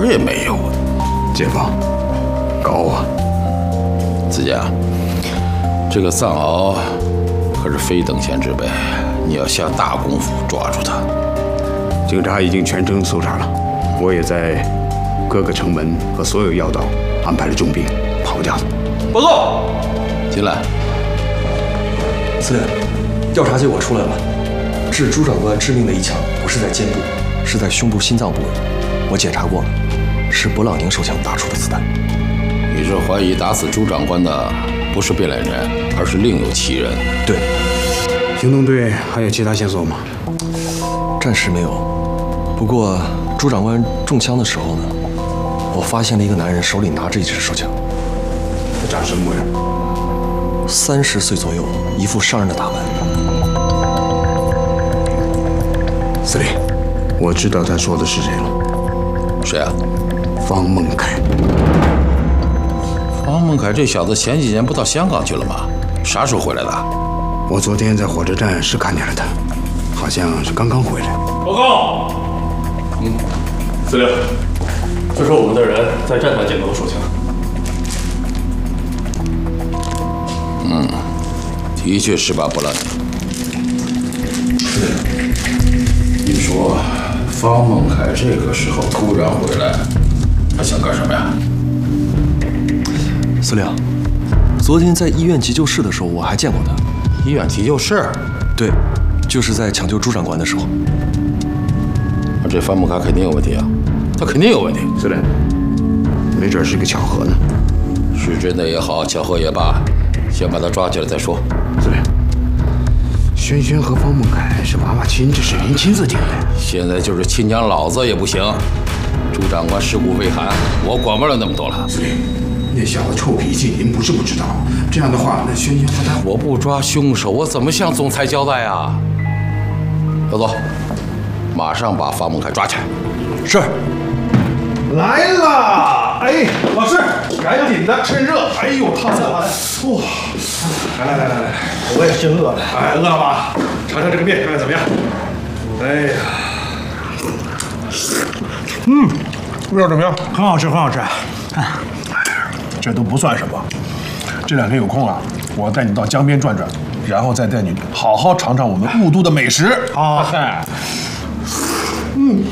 儿也没有。 街坊，高啊！ 子健，这个藏獒可是非等闲之辈，你要下大功夫抓住他。 警察已经全城搜查了，我也在各个城门和所有要道安排了重兵，跑掉的。 报告， 进来。 司令，调查结果出来了，致朱长官致命的一枪不是在肩部，是在胸部心脏部位。我检查过了，是勃朗宁手枪打出的子弹。 你是怀疑打死朱长官的不是变脸人，而是另有其人？ 对。 行动队还有其他线索吗？ 暂时没有。不过朱长官中枪的时候呢，我发现了一个男人手里拿着一支手枪。 他长什么模样 ？30岁左右，一副商人的打扮。 司令，我知道他说的是谁了。 谁啊？ 方孟凯。 方孟凯这小子前几年不到香港去了吗？啥时候回来的？ 我昨天在火车站是看见了他，好像是刚刚回来。 报告。司令，这是我们的人在站台捡到的手枪。 的确是把勃朗宁。是。你说，方孟凯这个时候突然回来，他想干什么呀？ 司令，昨天在医院急救室的时候，我还见过他。 医院急救室？ 对，就是在抢救朱长官的时候。 那这方孟凯肯定有问题啊，他肯定有问题。 司令，没准是个巧合呢。 是真的也好，巧合也罢，先把他抓起来再说。 司令，轩轩和方孟凯是娃娃亲，这是您亲自定的。 现在就是亲娘老子也不行。朱长官尸骨未寒，我管不了那么多了。 司令，那小子臭脾气，您不是不知道。这样的话，那轩轩和他…… 我不抓凶手，我怎么向总裁交代啊？老总，马上把方孟凯抓起来。 是。 来了，哎，老师，赶紧的，趁热。哎呦，烫死了！哇，来，我也真饿了。哎，饿了吧？尝尝这个面，看看怎么样？哎呀，味道怎么样？ 很好吃，很好吃。 这都不算什么。这2天有空啊，我带你到江边转转，然后再带你好好尝尝我们雾都的美食。 好。